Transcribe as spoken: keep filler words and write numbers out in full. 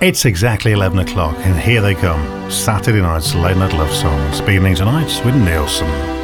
It's exactly eleven o'clock, and here they come. Saturday night's late night love songs, beginning tonight with Nielsen.